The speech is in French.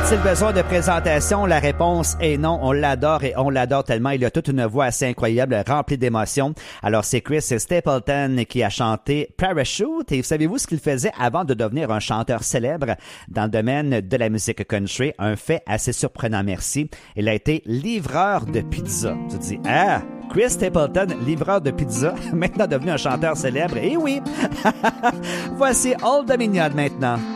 A-t-il besoin de présentation? La réponse est non. On l'adore et on l'adore tellement. Il a toute une voix assez incroyable, remplie d'émotions. Alors, c'est Chris Stapleton qui a chanté Parachute. Et savez-vous ce qu'il faisait avant de devenir un chanteur célèbre dans le domaine de la musique country? Un fait assez surprenant, merci. Il a été livreur de pizza. Tu te dis, Chris Stapleton, livreur de pizza, maintenant devenu un chanteur célèbre. Et oui! Voici Old Dominion maintenant.